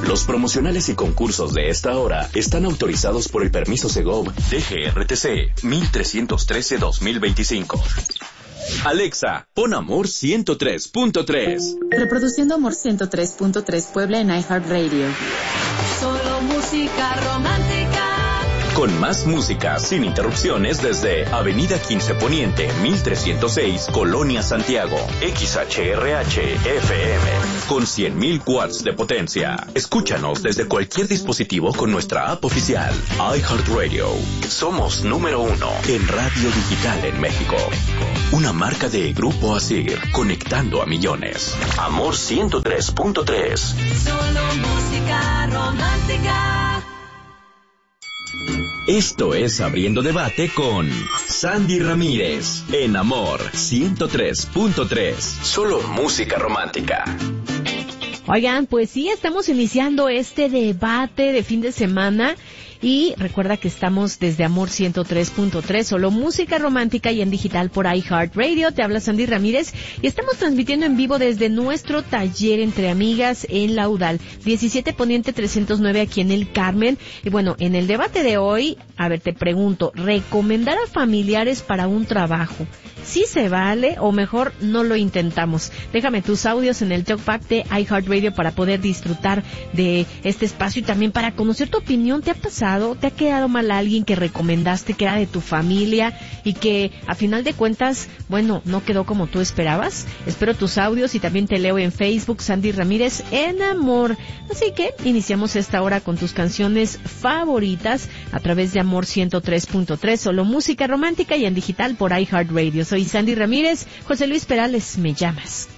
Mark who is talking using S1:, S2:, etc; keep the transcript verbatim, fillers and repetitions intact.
S1: Los promocionales y concursos de esta hora están autorizados por el permiso Segov D G R T C mil trescientos trece dos mil veinticinco. Alexa, pon Amor ciento tres punto tres.
S2: Reproduciendo Amor ciento tres punto tres Puebla en iHeartRadio.
S3: Solo música romántica.
S1: Con más música sin interrupciones desde Avenida quince Poniente, mil trescientos seis, Colonia Santiago. X H R H F M. Con cien mil watts de potencia. Escúchanos desde cualquier dispositivo con nuestra app oficial. iHeartRadio. Somos número uno en radio digital en México. Una marca de Grupo Asir, conectando a millones. Amor ciento tres punto tres.
S3: Solo música romántica.
S1: Esto es Abriendo Debate con Sandy Ramírez en Amor ciento tres punto tres. Solo música romántica.
S4: Oigan, pues sí, estamos iniciando este debate de fin de semana. Y recuerda que estamos desde Amor ciento tres punto tres, solo música romántica y en digital por iHeartRadio. Te habla Sandy Ramírez y estamos transmitiendo en vivo desde nuestro taller Entre Amigas en Laudal, diecisiete Poniente trescientos nueve aquí en El Carmen. Y bueno, en el debate de hoy, a ver, te pregunto, ¿recomendar a familiares para un trabajo? ¿Sí se vale o mejor no lo intentamos? Déjame tus audios en el talkback de iHeartRadio para poder disfrutar de este espacio y también para conocer tu opinión. ¿Te ha pasado? ¿Te ha quedado mal a alguien que recomendaste que era de tu familia y que a final de cuentas, bueno, no quedó como tú esperabas? Espero tus audios y también te leo en Facebook, Sandy Ramírez en Amor. Así que iniciamos esta hora con tus canciones favoritas a través de Amor ciento tres punto tres, solo música romántica y en digital por iHeartRadio. Soy Sandy Ramírez. José Luis Perales, me llamas.